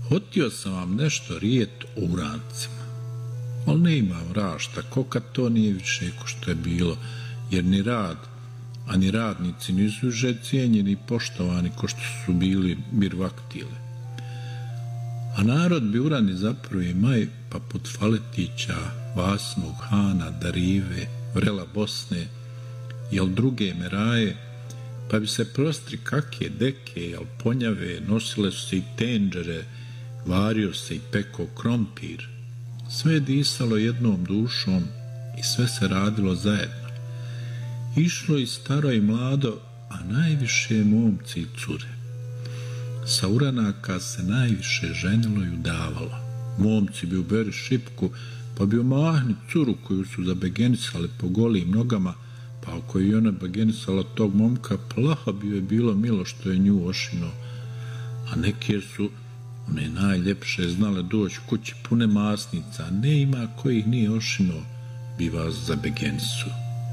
Hotio sam vam nešto rijet o urancima, ali ne imam rašta, ko kad to nije više ko što je bilo, jer ni rad, a ni radnici nisu že cijenjeni i poštovani ko što su bili birvaktile. A narod bi urani za 1. maj, pa put Faletića, Vasmog Hana, Darive, Vrela Bosne, jel druge meraje, pa bi se prostri kakje deke, jel ponjave, nosile su se i tenđere, vario se i peko krompir. Sve je disalo jednom dušom i sve se radilo zajedno. Išlo i staro i mlado, a najviše momci i cure. Sa uranaka se najviše ženilo i udavalo. Momci bi uberi šipku, pa bi omahni curu koju su zabegenisali po golim nogama, pa ako je ona begenisala tog momka, plaho bi joj bilo milo što je nju ošino. A neke su, one najljepše, znale doći kući pune masnica, a ne ima kojih nije ošino, bi vas zabegenisu.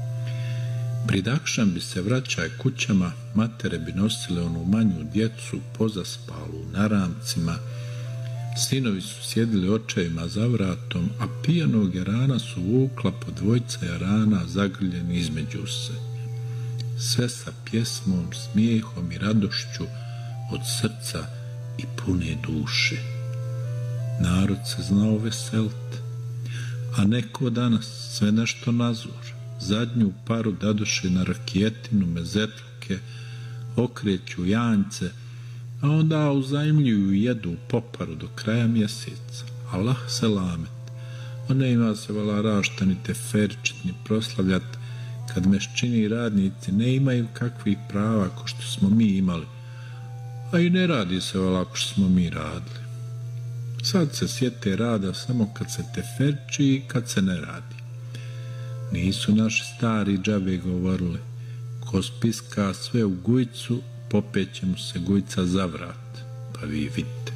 Pridakšan bi se vraćaj kućama, matere bi nosile onu manju djecu pozaspalu na ramcima, sinovi su sjedili očevima za vratom, a pijanog jarana su vukla po dvojca jarana zagrljeni između se. Sve sa pjesmom, smijehom i radošću od srca i pune duše. Narod se znao veselit, a neko danas sve nešto nazor. Zadnju paru dadoše na rakijetinu, mezetluke, okreću janjce, a onda uzajmljuju i jedu poparu do kraja mjeseca. Allah selamet, a ne ima se vala rašta ni teferičit ni proslavljat, kad meščini radnici ne imaju kakvih prava ko što smo mi imali, a i ne radi se vala ko što smo mi radili. Sad se sjete rada samo kad se teferiči i kad se ne radi. Nisu naši stari džabe govorili, ko spiska sve u gujcu, popet će mu se gujca za vrat, pa vi vidite.